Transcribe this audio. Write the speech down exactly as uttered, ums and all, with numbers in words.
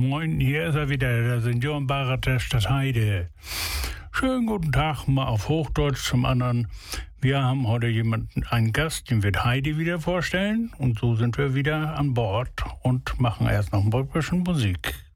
moin, hier ist er wieder, der Seniorenbeirat der Stadt Heide. Schönen guten Tag, mal auf Hochdeutsch zum anderen. Wir haben heute jemanden, einen Gast, den wird Heidi wieder vorstellen. Und so sind wir wieder an Bord und machen erst noch ein bisschen Musik.